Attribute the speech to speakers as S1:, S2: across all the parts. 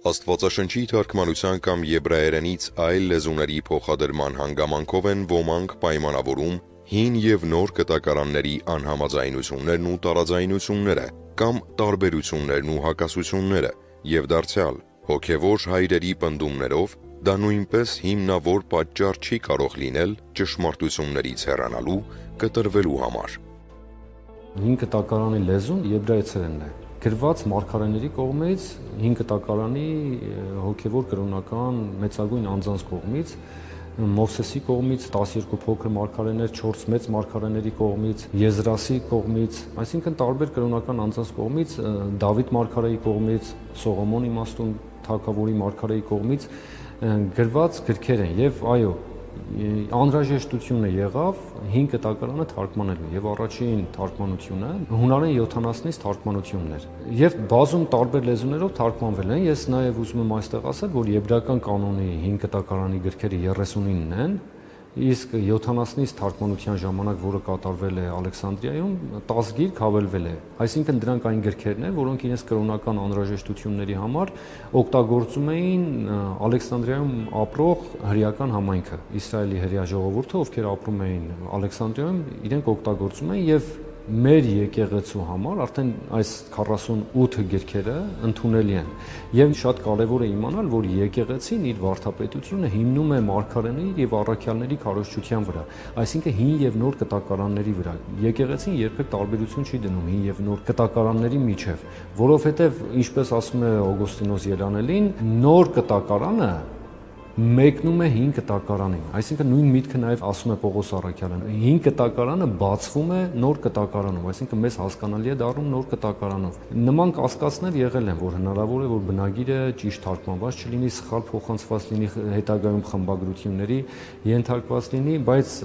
S1: Աստվածաշնչի թարգմանության կամ եբրայերենից այլ լեզուների փոխադրման հանգամանքով են ոմանք պայմանավորում հին և նոր կտակարանների անհամաձայնություններն ու տարաձայնությունները կամ տարբերություններն ու հակասությունները և դարձյալ հոգևոր հայրերի պնդումներով դա նույնպես հիմնավոր պատճառ չի կարող լինել ճշմարտություններից հեռանալու, կտրվելու համար։
S2: Հին կտակարանի լեզուն եբրայերենն է։ Գրված մարգարեների կողմից, հին կտակարանի հոգևոր կրոնական մեծագույն անձանց կողմից, Մովսեսի կողմից, 12 փոքր մարգարեներ, 4 մեծ մարգարեների կողմից, Եզրասի կողմից, այսինքն տարբեր կրոնական անձանց կողմից, Դավիթ մարգարեի կողմից, Սողոմոն իմաստուն թագավորի մարգարեի կողմից գրված գրքեր են եւ այո, անհրաժեշտությունը եղավ հին կտակարանը թարգմանելու եւ առաջին թարգմանությունը հունարեն 70-ից թարգմանությունն էր եւ բազում տարբեր լեզուներով թարգմանվել են։ Ես նաեւ ուզում եմ այստեղ ասել, որ եբրայական կանոնի հին կտակարանի գրքերը 39-ն են, իսկ 70-ից թարգմանության ժամանակ, որը կատարվել է Ալեքսանդրիայում, 10 գիրք հավելվել է։ Այսինքն դրանք այն գրքերն են, որոնք իրենց կրոնական անհրաժեշտությունների համար օգտագործում էին Ալեքսանդրիայում ապրող հրեական համայնքը, Իսրայելի հրեա ժողովուրդը, ովքեր ապրում էին Ալեքսանդրիայում, իրենք օգտագործում էին եւ մեր եկեղեցու համար արդեն այս 48 գրքերը ընդունելի են եւ շատ կարեւոր է իմանալ, որ եկեղեցին իր վարդապետությունը հիմնում է մարգարեների եւ առաքյալների քարոզչության վրա, այսինքն հին եւ նոր կտակարանների վրա։ Եկեղեցին երբեք տարբերություն չի դնում հին եւ նոր կտակարանների միջև, որովհետեւ ինչպես ասում է Օգոստինոս Երանելին, նոր կտակարանը մեկնում է հին կտակարանին, այսինքն նույն միտքը նաև ասում է Պողոս առաքյալը, հին կտակարանը բացվում է նոր կտակարանում, այսինքն մեզ հասկանալի է դառնում նոր կտակարանով։ Նման կասկածներ եղել են, որ հնարավոր է, որ բնագիրը ճիշտ թարգմանված չլինի, սխալ փոխանցված լինի, հետագայում խմբագրությունների ենթարկված լինի, բայց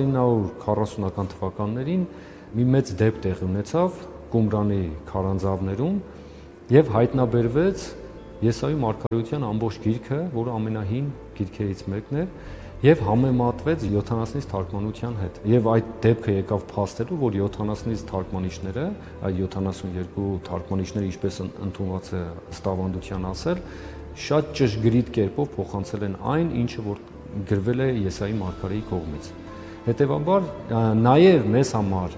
S2: 1940-ական թվականներին մի մեծ դեպք տեղի ունեցավ Կումրանի քարանձավներում եւ հայտնաբերվեց Եսայի մարգարեության ամբողջ գիրքը, որը ամենահին գիրքերից մեկն էր, եւ համեմատվեց 70-ից թարգմանության հետ։ Եվ այդ դեպքը եկավ փաստելու, որ 70-ից թարգմանիչները, այդ 72 թարգմանիչները, ինչպես ընդունված է ստավանդության ասել, շատ ճշգրիտ կերպով փոխանցել են այն, ինչը որ գրվել է Եսայի մարգարեի կողմից։ Հետևաբար նաեւ մեզ համար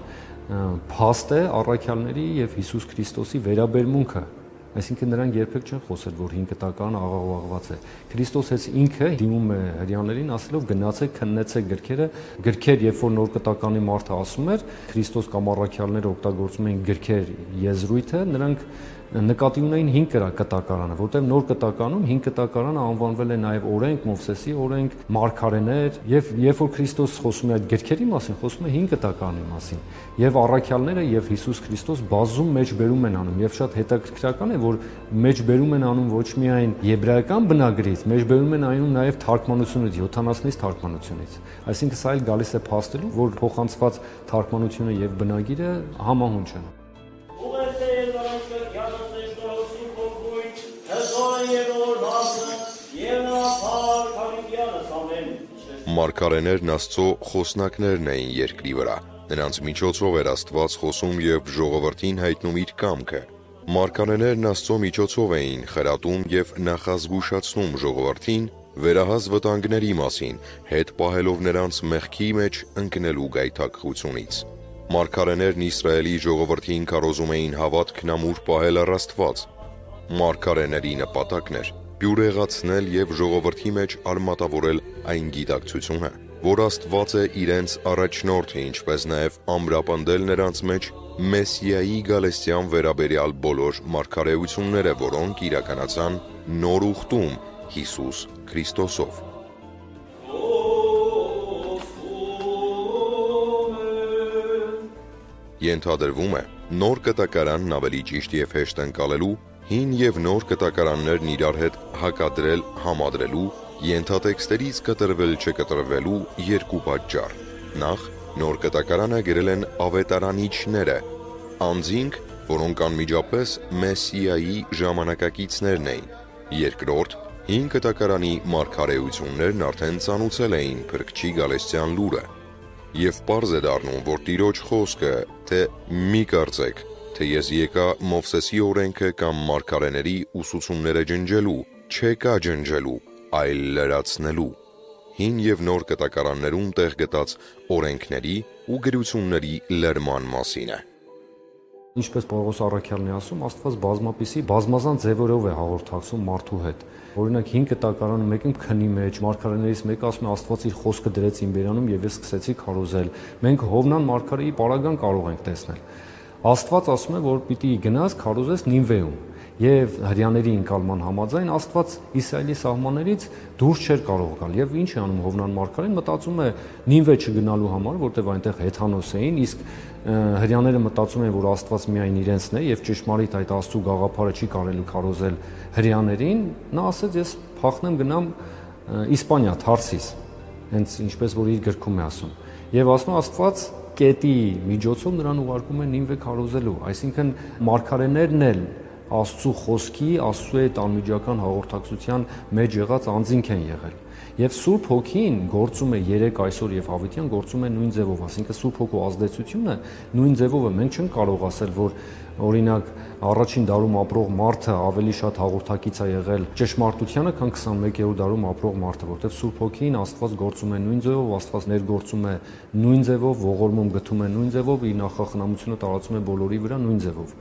S2: փաստ է առաքյալների եւ Հիսուս Քրիստոսի վերաբերմունքը, այսինքն նրանք երբեք չեն խոսել, որ հին կտակարանը աղաղաղված է։ Քրիստոս հենց ինքը դիմում է հրեաներին ասելով գնացեք քննեցեք գրքերը, գրքեր, երբ որ նոր կտակարանի մարդը ասում էր, Քրիստոս կամ առաքյալները օգտագործում էին գրքեր եզրույթը, նրանք նկատի ունեին հին կտակարանը, որտեղ նոր կտակարանում հին կտակարանը անվանվել է նաև օրենք, Մովսեսի օրենք, մարգարեներ, եւ երբ որ Քրիստոս խոսում է այդ գրքերի մասին, խոսում է հին կտակարանի մասին, եւ առաքյալները եւ Հիսուս Քրիստոս բազում մեջբերում են անում, եւ շատ հետաքրքրական է, որ մեջբերում են անում ոչ միայն եբրայական բնագրից, մեջբերում են անում նաև թարգմանությունից, 70-ից թարգմանությունից։ Այսինքն սա էլ գալիս է փաստելու, որ փոխանցված թարգմանությունը եւ բնագիրը համահունչ են։
S1: Մարգարեներն Աստծո խոսնակներն էին երկրի վրա, նրանց միջոցով էր Աստված խոսում եւ ժողովրդին հայտնում իր կամքը։ Մարգարեներն Աստծո միջոցով էին խրատում եւ նախազգուշացնում ժողովրդին վերահաս վտանգների մասին, հետ պահելով նրանց մեղքի մեջ ընկնելու գայթակղությունից։ Մարգարեներն Իսրայելի ժողովրդին քարոզում էին հավատքն ամուր պահել առ Աստված։ Մարգարեների նպատակն էր բյուրեղացնել եւ ժողովրդի մեջ արմատավորել այն գիտակցությունը, որ Աստված է իրենց առաջնորդը, ինչպես նաեւ ամրապնդել նրանց մեջ Մեսիայի գալստյան վերաբերյալ բոլոր մարգարեությունները, որոնք իրականացան նոր ուխտում Հիսուս Քրիստոսով։ Ենթադրվում է, նոր կտակարանն ավելի ճիշտ եւ հեշտ ընկալելու, հին եւ նոր կտակարաններն իրար հետ հակադրել, համադրելու, ենթատեքստերից կտրվել չկտրվելու երկու պատճառ։ Նախ, նոր կտակարանը գրել են ավետարանիչները, անձինք, որոնք անմիջապես Մեսիայի ժամանակակիցներն էին։ Երկրորդ, հին կտակարանի մարգարեություններն արդեն ծանուցել էին Փրկչի գալստյան լուրը։ Եվ պարզ է դառնում, որ Տիրոջ խոսքը, թե մի կարծեք, թե ես եկա Մովսեսի օրենքը կամ մարգարեների ուսուցումները ջնջելու, չեկա ջնջելու, այլ լրացնելու։ Հին եւ նոր կտակարաններում տեղ գտած օրենքների ու գրությունների լրման մասին է։
S2: Ինչպես Պողոս Առաքյալն է ասում, Աստված բազմապիսի բազմազան ձևերով է հաղորդակցում մարդու հետ։ Օրինակ 5 կտակարանի մեկում քնի մեջ մարգարեներից մեկը ասում է Աստված իր խոսքը դրեց իմ բերանում եւ ես սկսեցի քարոզել։ Մենք Հովնան մարգարեի պարագան կարող ենք տեսնել։ Աստված ասում է, որ պիտի գնաս քարոզես Նինվեում։ Եվ հրյաների ընկալման համաձայն Աստված Իսրայելի սահմաններից դուրս չէր կարող գալ։ Եվ ինչ է անում Հովնան մարգարեն, մտածում է Նինվե չգնալու համար, որտեղ այնտեղ հեթանոս էին, իսկ հրյաները մտածում են, որ Աստված միայն իրենցն է եւ ճշմարիտ այդ Աստծո գաղափարը չի կարելի քարոզել հրյաներին, նա ասեց ես փախնեմ գնամ Իսպանիա, Թարսիս, հենց ինչպես որ իր գրքում է ասում։ Եվ ասում Աստված կետի միջոցով նրան ուղարկում է Նինվե քարոզելու, այսինքն մարգարեներն էլ Աստծո խոսքի, Աստծո այդ անմիջական հաղորդակցության մեջ եղած անձինք են եղել։ Եվ Սուրբ Հոգին գործում է 3 այսօր եւ հավիտյան գործում է նույն ձևով, ասինքն Սուրբ Հոգու ազդեցությունը նույն ձևով է։ Մենք չենք կարող ասել, որ օրինակ առաջին դարում ապրող մարդը ավելի շատ հաղորդակից է եղել ճշմարտությանը, քան 21-րդ դարում ապրող մարդը, որտեղ Սուրբ Հոգին Աստված գործում է նույն ձևով, Աստված ներգործում է նույն ձևով, ողորմում գտում է նույն ձևով, իր նախախնամությունը տարածում է բոլորի վրա նույն ձևով։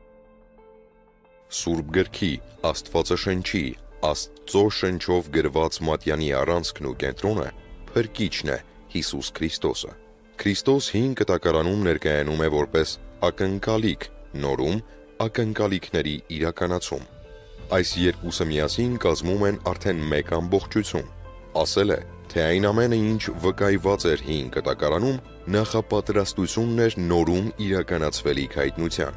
S1: Սուրբ գրքի, Աստվածաշնչի, Աստծո շնչով գրված մատյանի առանցքն ու կենտրոնը Փրկիչն է Հիսուս Քրիստոսը։ Քրիստոս հին կտակարանում ներկայանում է որպես ակնկալիք, նորում ակնկալիքների իրականացում։ Այս երկուսը միասին կազմում են արդեն մեկ ամբողջություն։ Ասել է, թե այն ամենը, ինչ վկայված էր հին կտակարանում, նախապատրաստությունն էր նորում իրականացվելիք հայտնության։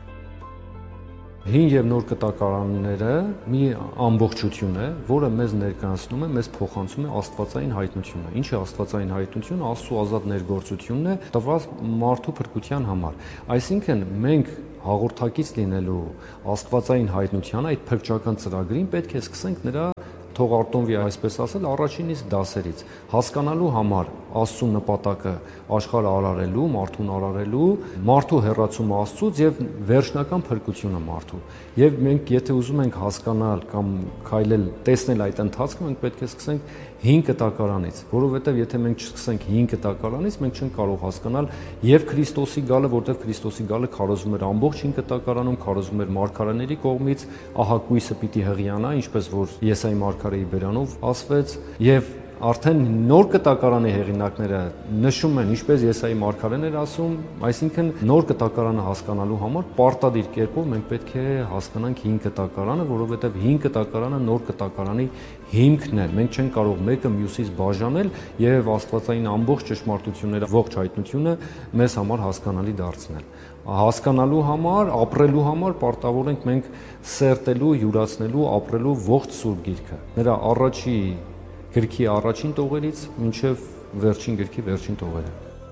S2: Հին եւ նոր կտակարանները մի ամբողջություն է, որը մեզ ներկայացնում է, մեզ փոխանցում է աստվածային հայտնությունը։ Ինչ է աստվածային հայտնությունը? Աստծո ազատ ներգործությունն է տված մարդու փրկության համար։ Այսինքն մենք հաղորդակից լինելու աստվածային հայտնության այդ փրկչական ծրագրին պետք է սկսենք նրա թող արտոնվի այսպես ասել առաջինից դասերից հասկանալու համար Աստծո նպատակը աշխարհը արարելու, մարդուն արարելու, մարդու հեռացումը Աստծուց եւ վերջնական փրկությունը մարդու։ Եվ մենք եթե ուզում ենք հասկանալ կամ քայլել, տեսնել այդ ընթացքը, մենք պետք է սկսենք 5 կտակարանից, որովհետեւ եթե մենք չսկսենք 5 կտակարանից, մենք չենք կարող հասկանալ եւ Քրիստոսի գալը, որտեղ Քրիստոսի գալը քարոզվում էր ամբողջ 5 կտակարանում, քարոզվում էր մարգարեների կողմից, ահա կույսը պիտի հղիանա, ինչպես որ Եսայի մարգարեի բերանով ասվեց, եւ արդեն նոր կտակարանի հեղինակները նշում են, ինչպես Եսայի մարգարեն էր ասում, այսինքն նոր կտակարանը հասկանալու համար պարտադիր կերպով մենք պետք է հասկանանք 5 կտակարանը, որովհետև 5 կտակարանը նոր կտակարանի հիմքն է։ Մենք չենք կարող մեկը մյուսից բաժանել եւ աստվածային ամբողջ ճշմարտությունները, ողջ հայտնությունը մեզ համար հասկանալի դարձնել։ Հասկանալու համար, ապրելու համար պարտավոր ենք մենք սերտելու, յուրացնելու, ապրելու ողջ Սուրբ Գիրքը։ Նրա առաջի գրքի առաջին տողերից մինչև վերջին գրքի վերջին տողերը։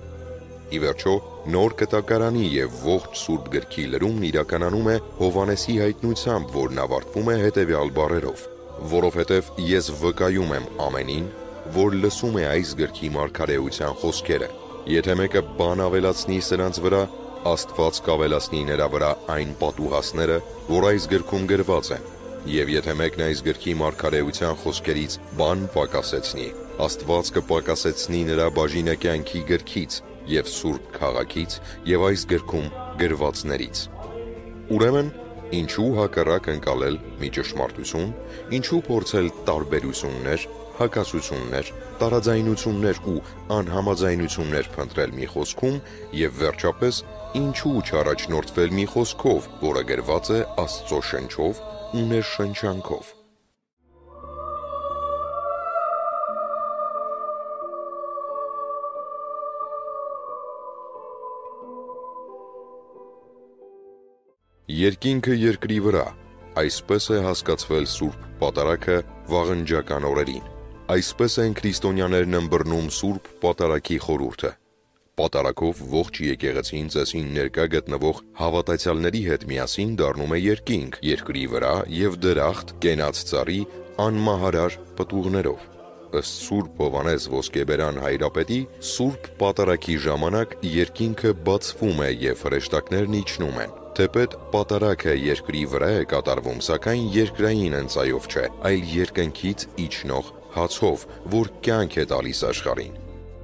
S1: Ի վերջո, նոր կտակարանի եւ ողջ Սուրբ գրքի լրումն իրականանում է Հովհաննեսի հայտնությամբ, որն ավարտվում է հետեւյալ բառերով. որովհետև ես վկայում եմ ամենին, որ լսում է այս գրքի մարգարեության խոսքերը։ Եթե մեկը բան ավելացնի սրանց վրա, Աստված կավելացնի նրա վրա այն պատուհասները, որ այս գրքում գրված են։ Եվ եթե մեկն այս գրքի մարգարեության խոսքերից բան պակասեցնի, Աստված կպակասեցնի նրա բաժինը կյանքի գրքից եւ սուրբ քաղաքից եւ այս գրքում գրվածներից։ Ուրեմն, ինչու հակառակ ընկալել մի ճշմարտություն, ինչու փորձել տարբերություններ, հակասություններ, տարաձայնություններ ու անհամաձայնություններ փնտրել մի խոսքում եւ վերջապես ինչու չառաջնորդվել մի խոսքով, որը գրված է Աստծո շնչով ու ներշնչանքով։ Երկինքը երկրի վրա, այսպես է հասկացվել Սուրբ Պատարագը վաղնջական օրերին։ Այսպես են քրիստոնյաներն ըմբռնում Սուրբ Պատարագի խորհուրդը։ Պատարագով ողջ եկեղեցին ծեսին ներկա գտնվող հավատացյալների հետ միասին դառնում է երկինք, երկրի վրա եւ դրախտ կենաց ծառի անմահարար պտուղներով։ Ըստ Սուրբ Հովհաննես Ոսկեբերան հայրապետի, Սուրբ Պատարագի ժամանակ երկինքը բացվում է եւ հրեշտակներն իջնում են։ Թեպետ պատարագը երկրի վրա է կատարվում, սակայն երկրային ընծայով չէ, այլ երկնքից իջնող հացով, որ կյանք է տալիս աշխարհին։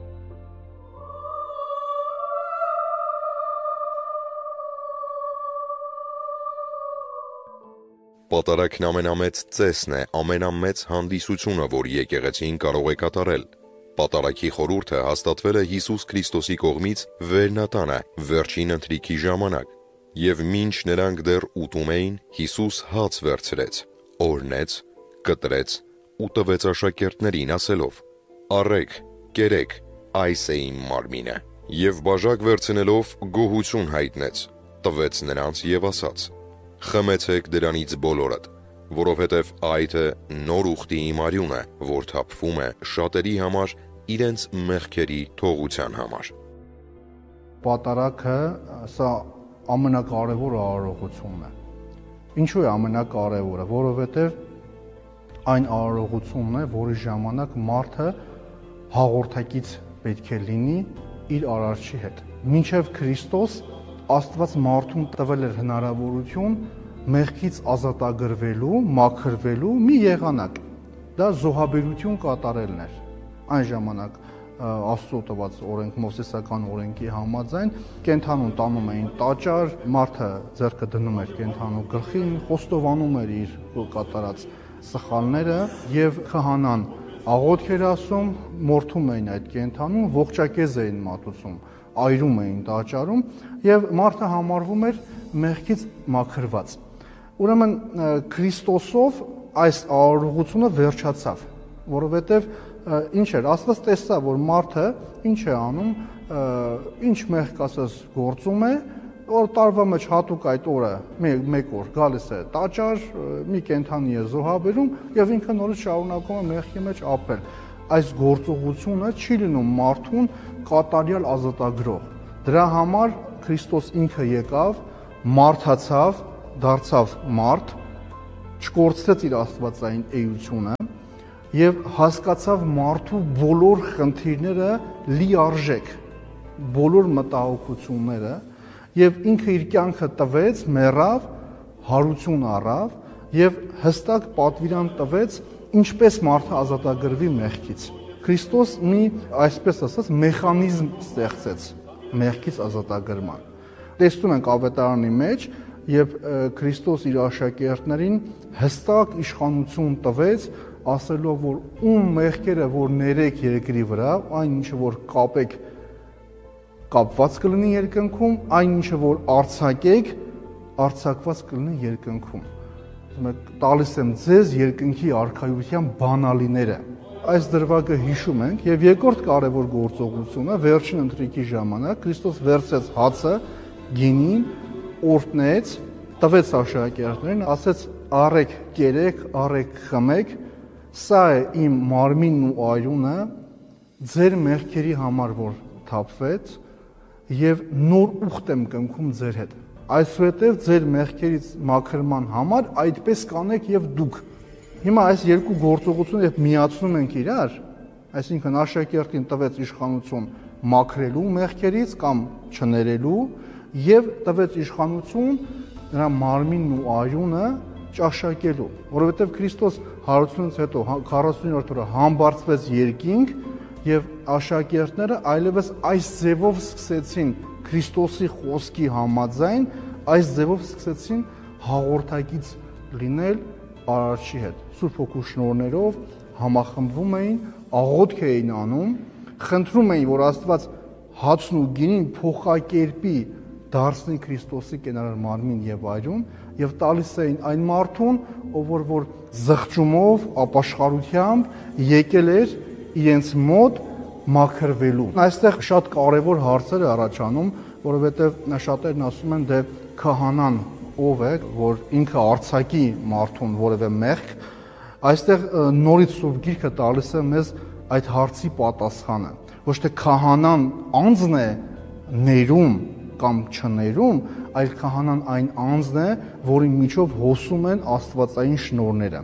S1: Պատարագն ամենամեծ ծեսն է, ամենամեծ հանդիսությունը, որ եկեղեցին կարող է կատարել։ Պատարագի խորհուրդը հաստատվել է Հիսուս Քրիստոսի կողմից վերնատանը վերջին ընթրիքի ժամանակ, եւ մինչ նրանք դեռ ուտում էին, Հիսուս հաց վերցրեց, օրհնեց, կտրեց ու տվեց աշակերտներին ասելով. «Առեք, կերեք, այս է իմ մարմինը», եւ բաժակ վերցնելով գոհություն հայտնեց, տվեց նրանց եւ ասաց. «Խմեցեք դրանից բոլորդ, որովհետև այդ է նոր ուխտի իմ արյունը, որ թափվում է շատերի համար իրենց մեղքերի թողության համար»։
S3: Պատարագը սա ամենակարևոր արարողությունն է։ Ինչու է ամենակարևորը, որովհետև այն արարողությունն է, որի ժամանակ մարդը հաղորդակից պետք է լինի իր արարչի հետ։ Մինչև Քրիստոս Աստված մարդուն տվել էր հնարավորություն մեղքից ազատագրվելու, մաքրվելու մի եղանակ։ Դա զոհաբերություն կատարելն էր։ Այն ժամանակ Աստծո տված օրենք, Մովսեսական օրենքի համաձայն կենդանուն տանում էին տաճար, մարդը ձեռքը դնում էր կենդանու գլխին, խոստովանում էր իր կատարած սխալները եւ քահանան աղոթք էր ասում, մորթում էին այդ կենդանուն, ողջակեզ էին մատուցում, այրում էին տաճարում եւ մարդը համարվում էր մեղքից մաքրված։ Ուրեմն Քրիստոսով այս արարողությունը վերջացավ, որովհետեւ ինչ էր, Աստված տեսավ, որ մարդը ինչ է անում, ինչ մեղք ասես գործում է, որ տարվա մեջ հատուկ այդ օրը մեկ օր գալիս է տաճար, մի կենդանի է զոհաբերում եւ ինքը նորից շարունակում է մեղքի մեջ ապրել։ Այս գործողությունը չի լինում մարդուն կատարյալ ազատագրող։ Դրա համար Քրիստոս ինքը եկավ, մարդացավ, դարձավ մարդ, չկորցրեց իր աստվածային էությունը եւ հասկացավ մարդու բոլոր խնդիրները լիարժեք, բոլոր մտահոգությունները եւ ինքը իր կյանքը տվեց, մեռավ, հարություն առավ եւ հստակ պատվիրան տվեց, ինչպես մարդը ազատագրվի մեղքից։ Քրիստոս մի, այսպես ասած, մեխանիզմ ստեղծեց մեղքից ազատագրման։ Տեսնում ենք Ավետարանի մեջ, երբ Քրիստոս իր աշակերտներին հստակ իշխանություն տվեց, ասելով, որ ում մեղքերը որ ներեք երկրի վրա, այն ինչը որ կապեք կապված կլինի երկնքում, այն ինչը որ արձակեք, արձակված կլինի երկնքում։ Տալիս եմ ձեզ երկնքի արքայության բանալիները։ Այս դրվագը հիշում ենք եւ երկրորդ կարևոր գործողությունը վերջին ընթրիքի ժամանակ Քրիստոս վերցրեց հացը, գինին, օրհնեց, տվեց աշակերտներին, ասեց. «Առեք, կերեք, առեք, խմեք, սա է իմ մարմինն ու արյունը, ձեր մեղքերի համար որ թափվեց եւ նոր ուխտ եմ կնքում ձեր հետ։ Այսուհետև ձեր մեղքերից մաքրման համար այդպես կանեք եւ դուք»։ Հիմա այս երկու գործողությունը երբ միացնում ենք իրար, այսինքն աշակերտին տվեց իշխանություն մաքրելու մեղքերից կամ չներելու եւ տվեց իշխանություն նրա մարմինն ու արյունը ճաշակելու, որովհետև Քրիստոս հարությունից հետո 40-րդ օրը համբարձվեց երկինք եւ աշակերտները այլևս այս ձևով սկսեցին Քրիստոսի խոսքի համաձայն, այս ձևով սկսեցին հաղորդակից լինել արարչի հետ։ Սուրբ Հոգու շնորհներով համախմբվում էին, աղոթք էին անում, խնդրում էին, որ Աստված հացն ու գինին փոխակերպի դարձնի Քրիստոսի կենարար մարմին եւ արյուն եւ տալիս էին այն մարդուն, ով որ զղջումով, ապաշխարությամբ եկել էր իրենց մոտ մաքրվելու։ Այստեղ շատ կարևոր հարցեր է առաջանում, որովհետեւ շատերն ասում են դե քահանան ով է, որ ինքը արձակի մարդուն որևէ մեղք։ Այստեղ նորից Սուրբ Գիրքը տալիս է մեզ այդ հարցի պատասխանը։ Ոչ թե քահանան անձն է ներում կամ չներում, այլ քահանան այն անձն է, որի միջով հոսում են աստվածային շնորհները։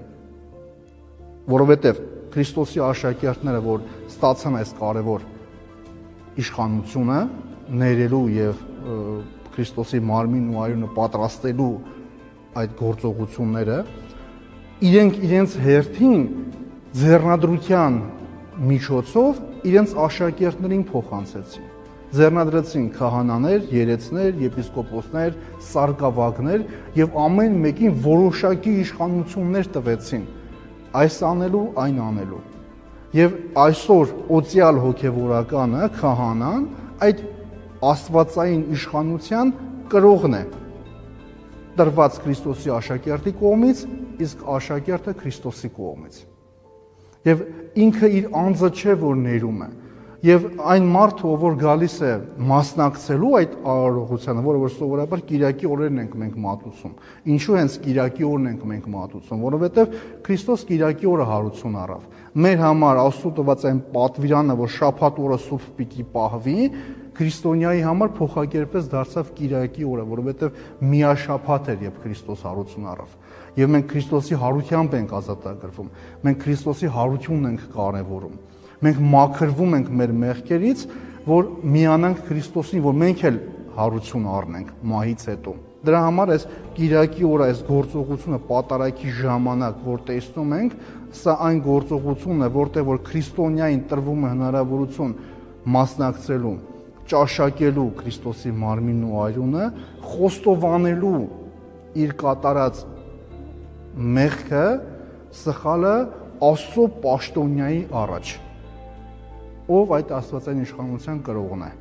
S3: Որովհետև Քրիստոսի աշակերտները, որ ստացան այս կարևոր իշխանությունը ներելու եւ Քրիստոսի մարմինն ու արյունը պատրաստելու այդ գործողությունները իրենք իրենց հերթին ձեռնադրության միջոցով իրենց աշակերտներին փոխանցեցին։ Ձեռնադրեցին քահանաներ, երեցներ, եպիսկոպոսներ, սարգսավագներ եւ ամեն մեկին որոշակի իշխանություններ տվեցին այս անելու, այն անելու։ Եվ այսօր օծյալ հոգևորականը, քահանան այդ աստվածային իշխանության կրողն է տրված Քրիստոսի աշակերտի կողմից, իսկ աշակերտը Քրիստոսի կողմից։ Եվ ինքը իր անձը չէ, որ ներում է։ Եվ այն մարդը, որ գալիս է մասնակցելու այդ արարողությանը, որը որ սովորաբար Կիրակի օրերն ենք մենք մատուցում։ Ինչու հենց Կիրակի օրն ենք մենք մատուցում, որովհետև Քրիստոս Կիրակի օրը հարություն առավ։ Մեր համար Աստծո տված այն պատվիրանը, որ շաբաթ օրը սուրբ պիտի պահվի, քրիստոնյայի համար փոխակերպեց դարձավ Կիրակի օրը, որովհետև միաշաբաթ էր, երբ Քրիստոս հարություն առավ։ Եվ մենք Քրիստոսի հարությամբ ենք ազատագրվում։ Մենք Քրիստոսի հարությունն ենք կարևորում։ Մենք մաքրվում ենք մեր մեղքերից, որ միանանք Քրիստոսին, որ մենք էլ հարություն առնենք մահից հետո։ Դրա համար այս Կիրակի օրը այս գործողությունը պատարագի ժամանակ, որ տեսնում ենք, սա այն գործողությունն է, որտեղ որ քրիստոնյային տրվում է հնարավորություն մասնակցելու, ճաշակելու Քրիստոսի մարմինն ու արյունը, խոստովանելու իր կատարած մեղքը, սխալը Աստծո պաշտոնյայի առաջ, ով այդ աստվածային իշխանության կրողն է։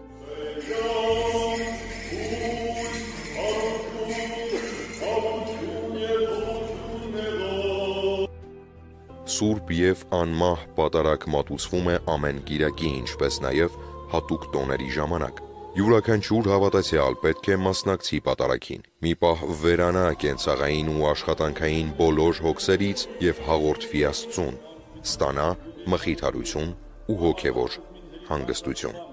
S1: Սուրբ եւ անմահ պատարագ մատուցվում է ամեն Կիրակի, ինչպես նաեւ հատուկ տոների ժամանակ։ Յուրաքանչյուր հավատացյալ պետք է մասնակցի պատարագին, մի պահ վերանա կենցաղային ու աշխատանքային բոլոր հոգսերից եւ հաղորդվի Աստծուն, ստանա մխիթարություն ու հոգևոր հանգստություն։